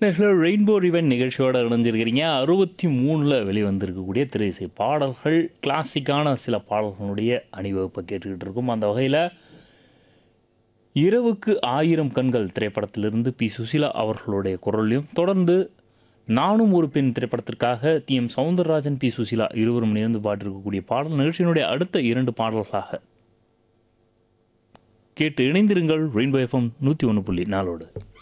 Rainbow ரிவன் நிகழ்ச்சியோட இணைஞ்சிருக்கிறீங்க. 63ல் வெளிவந்திருக்கக்கூடிய திரை இசை பாடல்கள், கிளாசிக்கான சில பாடல்களுடைய அணிவகுப்பை கேட்டுக்கிட்டு இருக்கும். அந்த வகையில் இரவுக்கு 1000 கண்கள் திரைப்படத்திலிருந்து பி சுசீலா அவர்களுடைய குரலையும், தொடர்ந்து நானும் ஒரு பெண் திரைப்படத்திற்காக டி.எம். சௌந்தரராஜன், பி சுசீலா இருவரும் இணைந்து பாடிருக்கக்கூடிய பாடல் நிகழ்ச்சியினுடைய அடுத்த 2 பாடல்களாக கேட்டு இணைந்திருங்கள். Rainbow FM 101.4.